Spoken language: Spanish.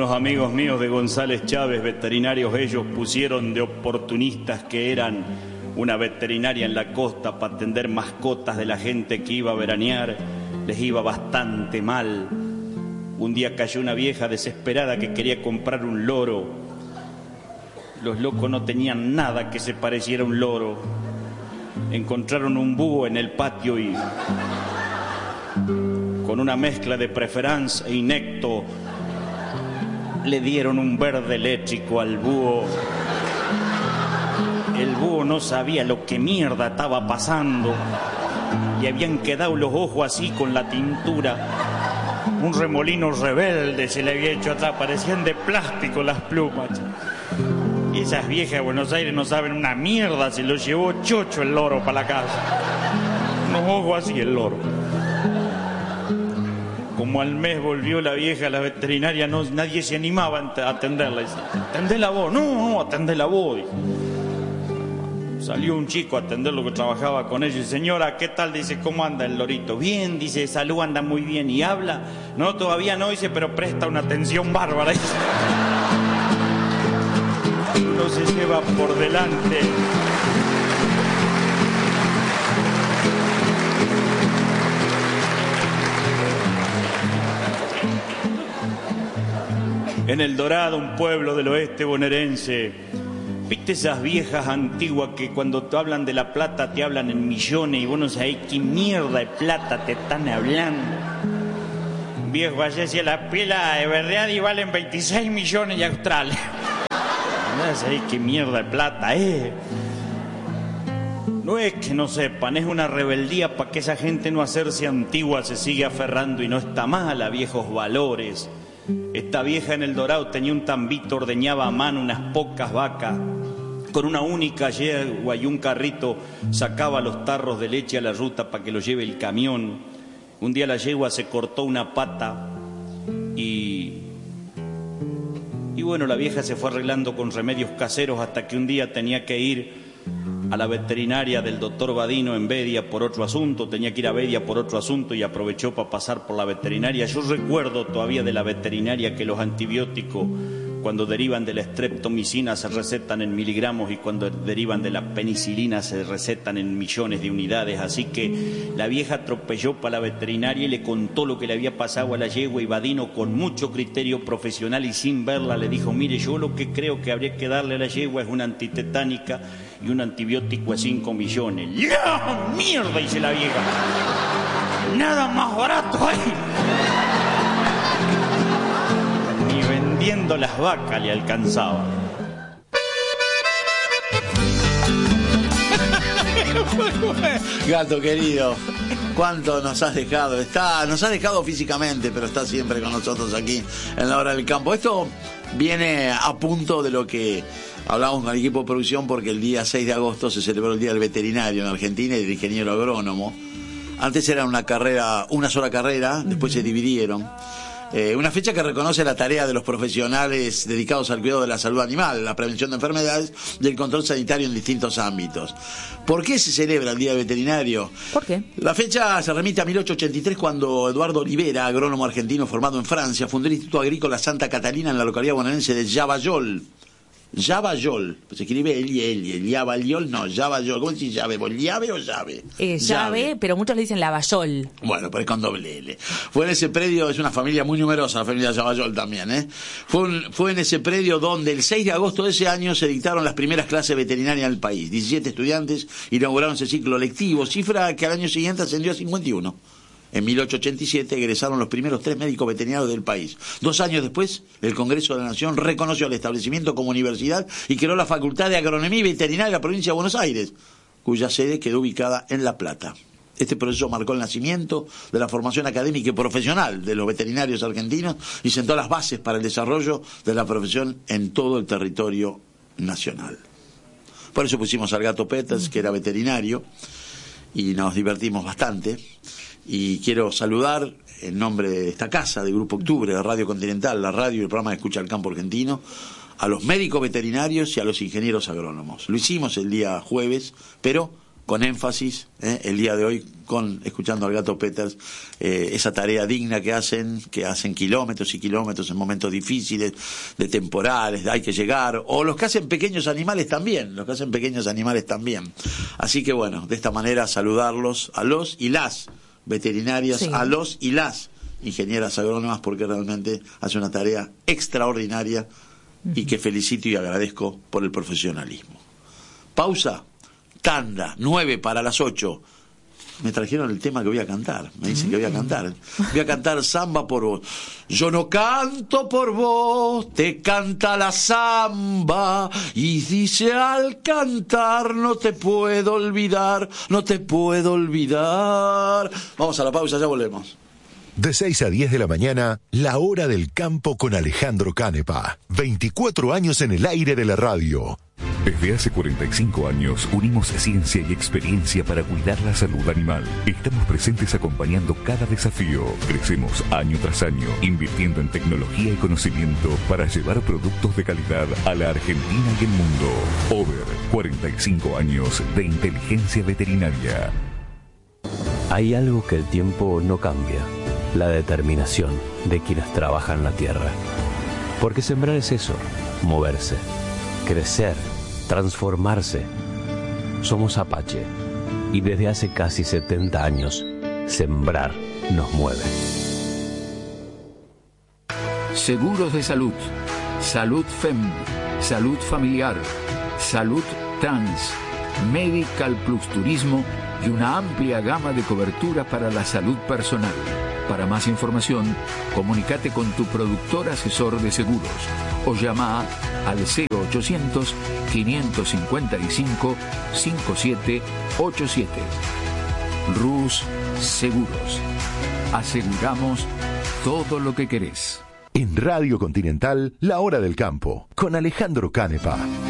los amigos míos de González Chávez, veterinarios, ellos pusieron de oportunistas que eran una veterinaria en la costa para atender mascotas de la gente que iba a veranear. Les iba bastante mal. Un día cayó una vieja desesperada que quería comprar un loro. Los locos no tenían nada que se pareciera a un loro. Encontraron un búho en el patio y con una mezcla de preference e inecto le dieron un verde eléctrico al búho. El búho no sabía lo que mierda estaba pasando. Le habían quedado los ojos así con la tintura. Un remolino rebelde se le había hecho atrás. Parecían de plástico las plumas. Y esas viejas de Buenos Aires no saben una mierda. Se lo llevó chocho el loro para la casa. Unos ojos así el loro. Como al mes volvió la vieja a la veterinaria, nadie se animaba a atenderla. Dice, atendela vos. No, atendela vos. Salió un chico a atenderlo que trabajaba con ellos. Señora, ¿qué tal? Dice, ¿cómo anda el lorito? Bien, dice, salud, anda muy bien. ¿Y habla? No, todavía no, dice, pero presta una atención bárbara. Dice. No se lleva por delante. En El Dorado, un pueblo del oeste bonaerense. ¿Viste esas viejas antiguas que cuando te hablan de la plata te hablan en millones y vos no sabés qué mierda de plata te están hablando? Un viejo allá decía, la pila de verdad y valen 26 millones de australes. No sabés qué mierda de plata es. No es que no sepan, es una rebeldía para que esa gente no hacerse antigua se siga aferrando y no está mal a viejos valores. Esta vieja en El Dorado tenía un tambito, ordeñaba a mano unas pocas vacas. Con una única yegua y un carrito sacaba los tarros de leche a la ruta para que lo lleve el camión. Un día la yegua se cortó una pata y bueno, la vieja se fue arreglando con remedios caseros hasta que un día tenía que ir a la veterinaria del doctor Badino en Bedia por otro asunto. Tenía que ir a Bedia por otro asunto y aprovechó para pasar por la veterinaria. Yo recuerdo todavía de la veterinaria que los antibióticos, cuando derivan de la streptomicina, se recetan en miligramos y cuando derivan de la penicilina se recetan en millones de unidades. Así que la vieja atropelló para la veterinaria y le contó lo que le había pasado a la yegua, y Badino, con mucho criterio profesional y sin verla, le dijo, mire, yo lo que creo que habría que darle a la yegua es una antitetánica y un antibiótico a 5 millones. ¡Ya, mierda! Dice la vieja. Nada más barato hay. Ni vendiendo las vacas le alcanzaba. Gato querido, cuánto nos has dejado. Nos has dejado físicamente, pero está siempre con nosotros aquí en la hora del campo. Esto viene a punto de lo que hablamos con el equipo de producción, porque el día 6 de agosto se celebró el Día del Veterinario en Argentina y del Ingeniero Agrónomo. Antes era una sola carrera, después se dividieron. Una fecha que reconoce la tarea de los profesionales dedicados al cuidado de la salud animal, la prevención de enfermedades y el control sanitario en distintos ámbitos. ¿Por qué se celebra el Día del Veterinario? ¿Por qué? La fecha se remite a 1883, cuando Eduardo Olivera, agrónomo argentino formado en Francia, fundó el Instituto Agrícola Santa Catalina en la localidad bonaerense de Llavallol. Llavallol, pues se escribe Llavallol, no, Llavallol. ¿Cómo decís llave? ¿Llave o llave? Llave, pero muchos le dicen Lavallol. Bueno, pero es con doble L. Fue en ese predio, es una familia muy numerosa, la familia Llavallol también, ¿eh? Fue en ese predio donde el 6 de agosto de ese año se dictaron las primeras clases veterinarias del país. 17 estudiantes inauguraron ese ciclo lectivo, cifra que al año siguiente ascendió a 51. En 1887 egresaron los primeros 3 médicos veterinarios del país. 2 años después, el Congreso de la Nación reconoció el establecimiento como universidad y creó la Facultad de Agronomía y Veterinaria de la provincia de Buenos Aires, cuya sede quedó ubicada en La Plata. Este proceso marcó el nacimiento de la formación académica y profesional de los veterinarios argentinos y sentó las bases para el desarrollo de la profesión en todo el territorio nacional. Por eso pusimos al Gato Peters, que era veterinario, y nos divertimos bastante. Y quiero saludar en nombre de esta casa, de Grupo Octubre, de Radio Continental, la radio y el programa de Escucha al Campo Argentino, a los médicos veterinarios y a los ingenieros agrónomos. Lo hicimos el día jueves, pero con énfasis, el día de hoy, escuchando al Gato Peters, esa tarea digna que hacen kilómetros y kilómetros en momentos difíciles, de temporales, hay que llegar, o los que hacen pequeños animales también. Así que bueno, de esta manera saludarlos a los y las veterinarias, sí, a los y las ingenieras agrónomas, porque realmente hace una tarea extraordinaria y que felicito y agradezco por el profesionalismo. Pausa. Tanda, 9 para las 8. Me trajeron el tema que voy a cantar. Me dicen que voy a cantar. Voy a cantar samba por vos. Yo no canto por vos, te canta la samba. Y dice al cantar, no te puedo olvidar. Vamos a la pausa, ya volvemos. De 6 a 10 de la mañana, La Hora del Campo con Alejandro Canepa. 24 años en el aire de la radio. Desde hace 45 años unimos ciencia y experiencia para cuidar la salud animal. Estamos presentes acompañando cada desafío. Crecemos año tras año, invirtiendo en tecnología y conocimiento para llevar productos de calidad a la Argentina y el mundo. Over, 45 años de inteligencia veterinaria. Hay algo que el tiempo no cambia: la determinación de quienes trabajan la tierra. Porque sembrar es eso, moverse, crecer, transformarse. Somos Apache y desde hace casi 70 años, sembrar nos mueve. Seguros de salud, salud FEM, salud familiar, salud trans, Medical Plus Turismo y una amplia gama de cobertura para la salud personal. Para más información, comunícate con tu productor asesor de seguros o llama al 0800-555-5787. Rus Seguros. Aseguramos todo lo que querés. En Radio Continental, La Hora del Campo, con Alejandro Canepa.